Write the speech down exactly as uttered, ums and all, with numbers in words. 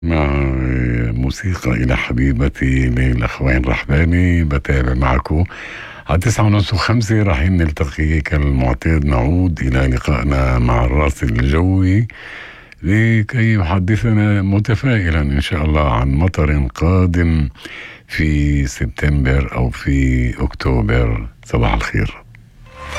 مع موسيقى إلى حبيبتي للأخوين رحباني. بتابع معكم على تسعة ونص وخمسة، راح نلتقي كالمعتاد، نعود إلى لقائنا مع الراسل الجوي لكي يحدثنا متفائلا إن شاء الله عن مطر قادم في سبتمبر أو في أكتوبر. صباح الخير.